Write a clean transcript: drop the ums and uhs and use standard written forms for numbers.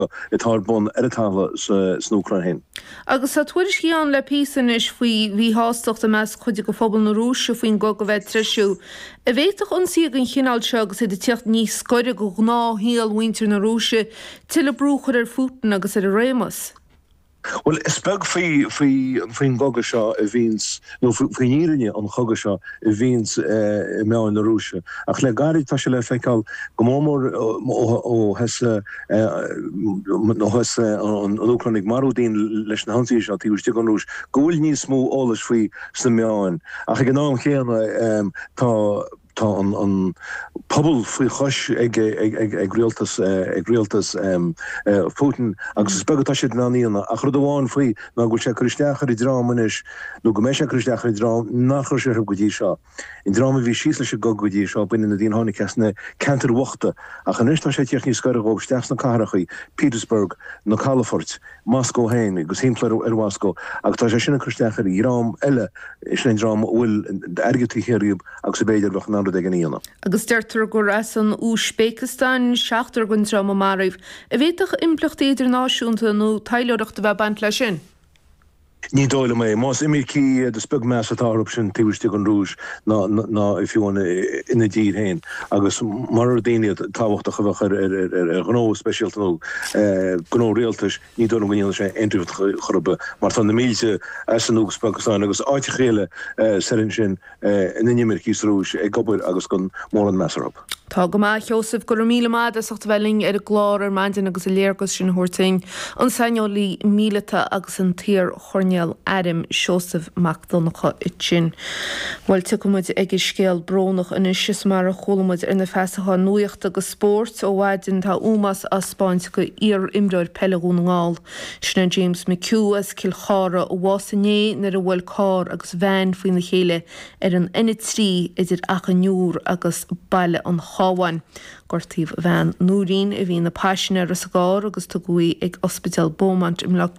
itá bun tála snúcran hen. Agus a tuairis cíán le písan is faoi bhí hástocht a meas chuide go fphobal na rúise faoin go bheith treisiú. A bhéach ionsaí an chinál se agus é de teocht níos scoire go gná híal winter na rúise til a brúchar fútan agus ar a rémas. Well, speg faoin goga seo a bhís nó faoíirine an choga seo a bhís me an na rúise. Ach le garí tá se le feiceáil go mór ó hesa an Ucranig marúdín leis na hansaí seo tíú sti an rúis, gúil níos smó ólas faoi sa meáin. Ach ag an ná chéanna tá an pobl faoi chois ag rialtas Putin agus spegatá sé naíanana a chud amháin faoi ná gúil sé christeachar i drámanis nó go mé sé christeachar i drám nach chu sé godí seo. In dráma bhí síos leis go godí seo buine na dtíon tháinig ceasna cantar uachta a chanistá sé tíoch ní scoire go steachs na cárachaí Petersburg nó Calafort, Moscow hain agus hímplar ar Moscow agus tá sé sinna christeachar i rám eile is le drám bhfuil airgetí chéiríomh agus sa béidir bach ná agus deirtar go as an Uzbekistan seachtar gon drama maribh. A bhéach implacht idirnáisiúnta nó taileoireachta bheith bant lei sin? Ní dóile mé, más imící de spug meas atárap sin tíúiste an rúis ná fiúna ina dír héin. Agus mar daine táhachtach a bheith ar gnó speisialta gnó réaltas, ní dóna gníanana sé intrúcht chorbe, mar tá na mílte as an Uzbekistan agus áite chéile serin sin ina nimmercís rúis ag gobir agus gon mór an measarab. Tá go maith Joseph go míle mád a socht bheling ar a glár ar maidin agus a léargus sin thuirting an sainolí míleta agus an tír chorneal Adam Joseph McDonacha sin. Bhil tucumuid ag scéal brónach in is mar a cholamid ar na fesacha nuocht agus sport ó bhaidin tá úmas a Spáint go ar imreir pelegún ngáil. Sinna James McHugh as Kilchara ó Wasané nar a bhfuil cá agus bhein faoin na chéile ar an init trí idir achanúr agus baile an cháhain. Gortíh bhean núrín a bhí na páisina ar a gáir agus tugaí ag Ospital Beaumont im le